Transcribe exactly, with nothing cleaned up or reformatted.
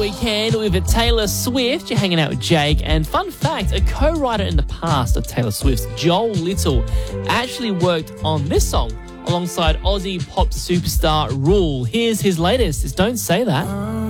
Weekend with Taylor Swift. You're hanging out with Jake. And fun fact, a co-writer in the past of Taylor Swift's, Joel Little, actually worked on this song alongside Aussie pop superstar Rule. Here's his latest. It's Don't Say That.